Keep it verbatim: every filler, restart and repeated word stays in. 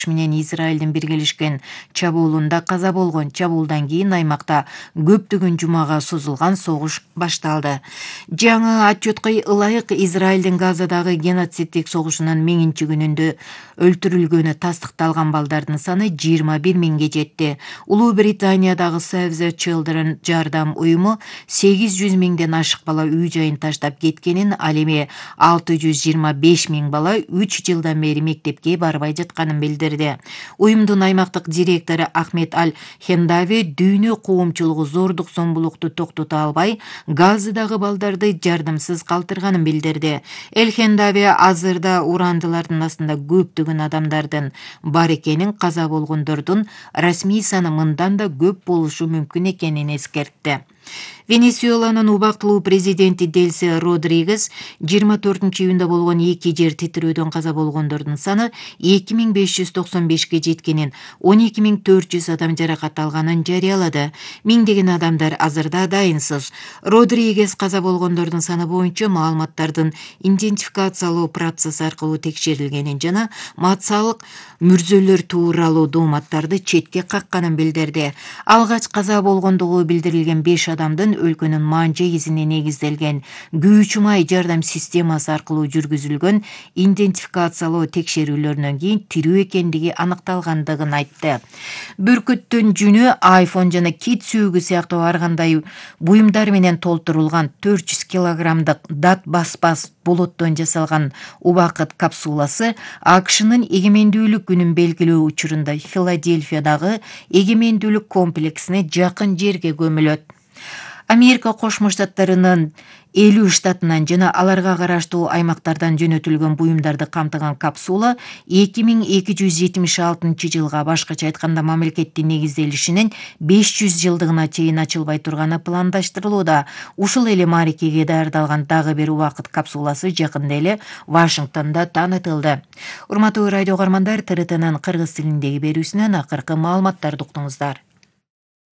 менен Израилдин биргелешкен чабуулунда каза болгон. Чабуулдан кийин аймакта көптөгөн жумага созулган согуш башталды. Жаңы отчетко ылайык Израилдин Газадагы геноциддик согушунун миңинчи күнүндө өлтүрүлгөнү тастыкталган балдардын саны жыйырма бир миңге жетти. Улуу Британиядагы Save the Children жардам уюму сегиз жүз миңден ашык бала үй жайын таштап кеткенин, ал эми алты жүз жыйырма беш миң бала үч жылдан бери мектепке барбай жатканын билдирди. Уюмдун аймактык директору Ахмед Аль-Хендави дүйнө коомчулугу зордук зомбулукту токтото албай, Газадагы балдарды жардамсыз калтырганын билдирди. Эль-Хендави азырда урандылардын астында көптөгөн адамдардын бар экенин, каза болгондордун расмий саны мындан да көп болушу мүмкүн экенин эскертти. Венесуэланын убактылуу президенти Дельси Родригес жыйырма төртүнчү июнда болгон эки жер титирөөдөн каза болгондордун саны эки миң беш жүз токсон бешке жеткенин, он эки миң төрт жүз адам жаракат алганын жарыялады. Миңдеген адамдар азырда дайынсыз. Родригес каза болгондордун саны боюнча маалыматтардын идентификациялоо процесси аркылуу текшерилгенин жана матсалык мүрзөлөр тууралуу дооматтарды четке какканын билдирди. Алгач каза болгондугу билдирилген беш адамдын өлкөнүн манжа изине негизделген күйүүчү май жардам системасы аркылуу жүргүзүлгөн идентификациялоо текшерүүлөрүнөн кийин тирүү экендиги аныкталгандыгын айтты. Бүркүттүн жүнү, айфон жана кит сүйүгү сыяктуу ар кандай буюмдар менен толтурулган төрт жүз килограммдык дат баспас болоттон жасалган убакыт капсуласы АКШнын эгемендүүлүк күнүн белгилөө учурунда Филадельфиядагы эгемендүүлүк комплексине жакын жерге көмүлөт. Америка Кошмо Штаттарынын элүү штатынан жана аларга караштуу аймактардан жөнөтүлгөн буюмдарды камтыган капсула эки миң эки жүз жетимиш алтынчы жылга, башкача айтканда мамлекеттин негизделишинин беш жүз жылдыгына чейин ачылбай турганы пландаштырылууда. Ушул эле мааракеге даярдалган дагы бир убакыт капсуласы жакында эле Вашингтондо таанытылды. Урматтуу радио угармандар, ТРТнын кыргыз тилиндеги берүүсүнөн акыркы маалыматтарды уктуңуздар.